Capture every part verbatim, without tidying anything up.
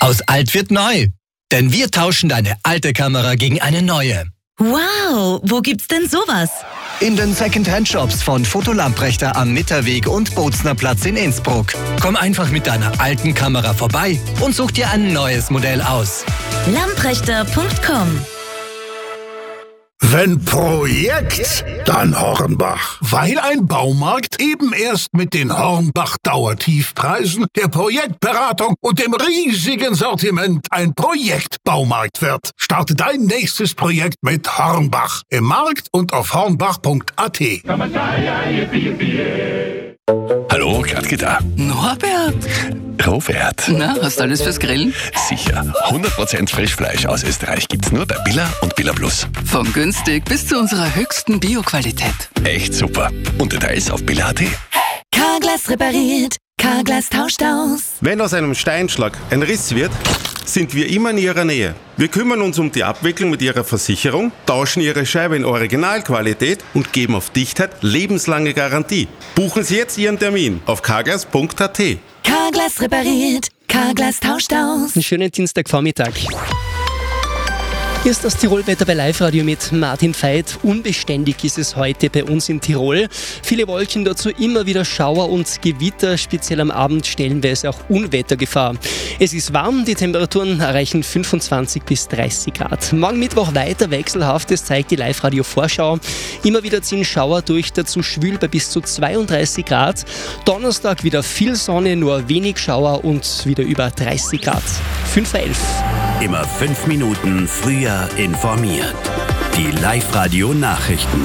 Aus alt wird neu. Denn wir tauschen deine alte Kamera gegen eine neue. Wow, wo gibt's denn sowas? In den Second-Hand-Shops von Fotolamprechter am Mitterweg und Bozner Platz in Innsbruck. Komm einfach mit deiner alten Kamera vorbei und such dir ein neues Modell aus. lamprechter punkt com. Wenn Projekt, dann Hornbach. Weil ein Baumarkt eben erst mit den Hornbach-Dauertiefpreisen, der Projektberatung und dem riesigen Sortiment ein Projektbaumarkt wird. Starte dein nächstes Projekt mit Hornbach. Im Markt und auf hornbach punkt a t. Hallo, Gladke da. Norbert! Robert. Na, hast du alles fürs Grillen? Sicher. hundert Prozent Frischfleisch aus Österreich gibt's nur bei Billa und Billa Plus. Von günstig bis zu unserer höchsten Bio-Qualität. Echt super. Und Details auf billa punkt a t. Carglass repariert, Carglass tauscht aus. Wenn aus einem Steinschlag ein Riss wird, sind wir immer in Ihrer Nähe. Wir kümmern uns um die Abwicklung mit Ihrer Versicherung, tauschen Ihre Scheibe in Originalqualität und geben auf Dichtheit lebenslange Garantie. Buchen Sie jetzt Ihren Termin auf carglass punkt a t. Carglass repariert, Carglass tauscht aus. Einen schönen Dienstagvormittag. Hier ist das Tirolwetter bei Live-Radio mit Martin Veit. Unbeständig ist es heute bei uns in Tirol. Viele Wolken, dazu immer wieder Schauer und Gewitter, speziell am Abend stellenweise auch Unwettergefahr. Es ist warm, die Temperaturen erreichen fünfundzwanzig bis dreißig Grad. Morgen Mittwoch weiter wechselhaft, das zeigt die Live-Radio-Vorschau. Immer wieder ziehen Schauer durch, dazu schwül bei bis zu zweiunddreißig Grad. Donnerstag wieder viel Sonne, nur wenig Schauer und wieder über dreißig Grad. fünf Uhr elf. Immer fünf Minuten früher informiert. Die Live-Radio-Nachrichten.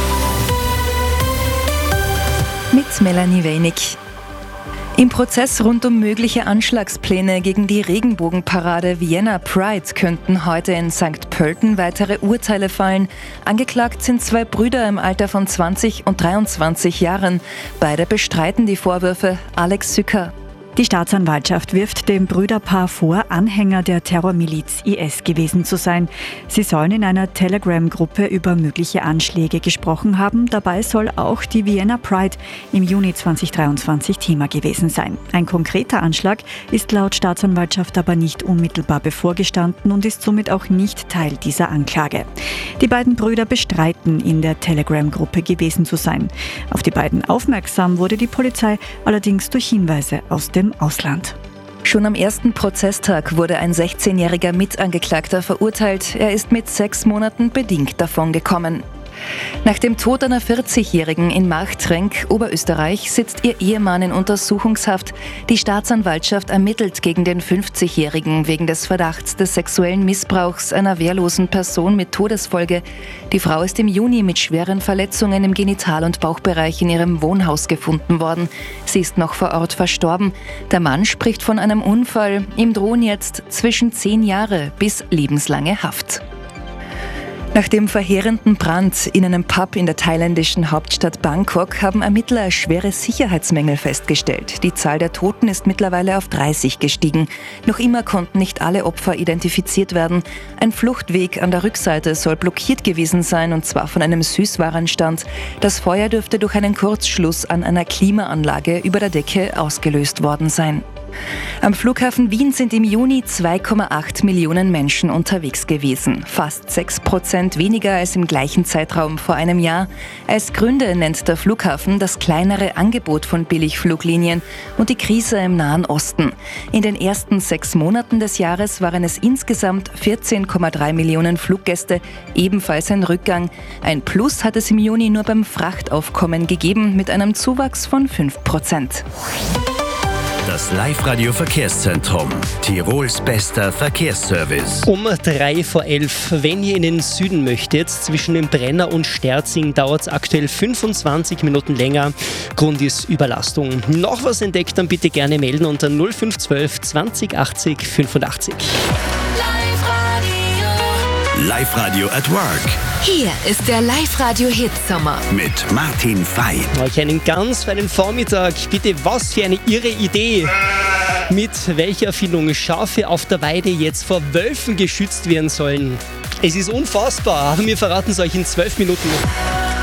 Mit Melanie Weinig. Im Prozess rund um mögliche Anschlagspläne gegen die Regenbogenparade Vienna Pride könnten heute in Sankt Pölten weitere Urteile fallen. Angeklagt sind zwei Brüder im Alter von zwanzig und dreiundzwanzig Jahren. Beide bestreiten die Vorwürfe. Alex Sücker. Die Staatsanwaltschaft wirft dem Brüderpaar vor, Anhänger der Terrormiliz I S gewesen zu sein. Sie sollen in einer Telegram-Gruppe über mögliche Anschläge gesprochen haben. Dabei soll auch die Vienna Pride im Juni zweitausenddreiundzwanzig Thema gewesen sein. Ein konkreter Anschlag ist laut Staatsanwaltschaft aber nicht unmittelbar bevorgestanden und ist somit auch nicht Teil dieser Anklage. Die beiden Brüder bestreiten, in der Telegram-Gruppe gewesen zu sein. Auf die beiden aufmerksam wurde die Polizei allerdings durch Hinweise aus dem Ausland. Schon am ersten Prozesstag wurde ein sechzehnjähriger Mitangeklagter verurteilt. Er ist mit sechs Monaten bedingt davongekommen. Nach dem Tod einer vierzigjährigen in Marchtrenk, Oberösterreich, sitzt ihr Ehemann in Untersuchungshaft. Die Staatsanwaltschaft ermittelt gegen den fünfzigjährigen wegen des Verdachts des sexuellen Missbrauchs einer wehrlosen Person mit Todesfolge. Die Frau ist im Juni mit schweren Verletzungen im Genital- und Bauchbereich in ihrem Wohnhaus gefunden worden. Sie ist noch vor Ort verstorben. Der Mann spricht von einem Unfall. Ihm drohen jetzt zwischen zehn Jahre bis lebenslange Haft. Nach dem verheerenden Brand in einem Pub in der thailändischen Hauptstadt Bangkok haben Ermittler schwere Sicherheitsmängel festgestellt. Die Zahl der Toten ist mittlerweile auf dreißig gestiegen. Noch immer konnten nicht alle Opfer identifiziert werden. Ein Fluchtweg an der Rückseite soll blockiert gewesen sein, und zwar von einem Süßwarenstand. Das Feuer dürfte durch einen Kurzschluss an einer Klimaanlage über der Decke ausgelöst worden sein. Am Flughafen Wien sind im Juni zwei Komma acht Millionen Menschen unterwegs gewesen. Fast sechs Prozent weniger als im gleichen Zeitraum vor einem Jahr. Als Gründe nennt der Flughafen das kleinere Angebot von Billigfluglinien und die Krise im Nahen Osten. In den ersten sechs Monaten des Jahres waren es insgesamt vierzehn Komma drei Millionen Fluggäste, ebenfalls ein Rückgang. Ein Plus hat es im Juni nur beim Frachtaufkommen gegeben, mit einem Zuwachs von fünf Prozent. Das Live-Radio-Verkehrszentrum. Tirols bester Verkehrsservice. Um drei vor elf. Wenn ihr in den Süden möchtet, zwischen dem Brenner und Sterzing, dauert es aktuell fünfundzwanzig Minuten länger. Grund ist Überlastung. Noch was entdeckt, dann bitte gerne melden unter null fünf eins zwei zwanzig achtzig fünfundachtzig. Live-Radio at Work. Hier ist der Live-Radio-Hit-Sommer. Mit Martin Veit. Euch einen ganz feinen Vormittag. Bitte, was für eine irre Idee. Mit welcher Erfindung Schafe auf der Weide jetzt vor Wölfen geschützt werden sollen. Es ist unfassbar, aber wir verraten es euch in zwölf Minuten.